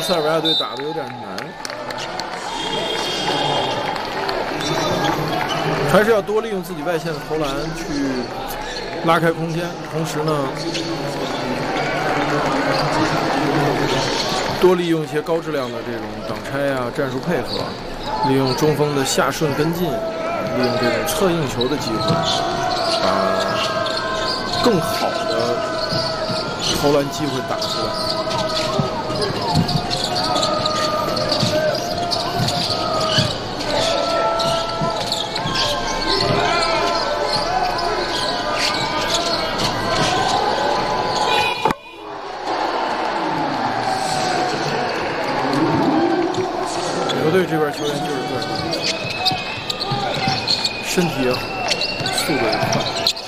塞尔维亚队打得有点难，还是要多利用自己外线的投篮去拉开空间，同时呢，多利用一些高质量的这种挡拆啊、战术配合，利用中锋的下顺跟进，利用这种策应球的机会，把更好的投篮机会打出来。球队这边球员就是这样，身体也好，速度也快。